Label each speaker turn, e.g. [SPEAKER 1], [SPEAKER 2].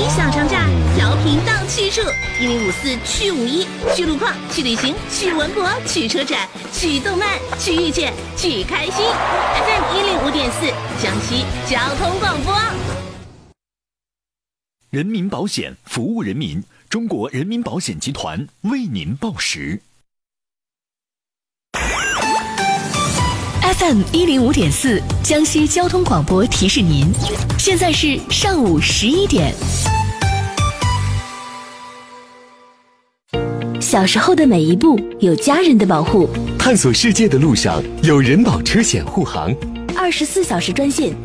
[SPEAKER 1] 小长假调频到去处，1054去51，去路况，去旅行，去文博，去车展，去动漫，去遇见，去开心。FM105.4，江西交通广播。
[SPEAKER 2] 人民保险服务人民，中国人民保险集团为您报时。
[SPEAKER 3] FM105.4，江西交通广播提示您，现在是上午11点。小时候的每一步有家人的保护，
[SPEAKER 4] 探索世界的路上有人保车险护航，
[SPEAKER 3] 24小时专线